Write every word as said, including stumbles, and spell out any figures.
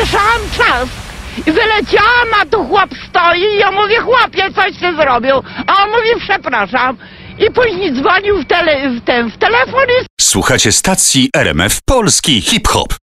przyspieszałam czas i wyleciałam, a tu chłop stoi i ja mówię, chłopie, coś ty zrobił, a on mówi, przepraszam. I później dzwonił w, tele, w, ten, w telefon i... Słuchacie stacji R M F Polski Hip Hop.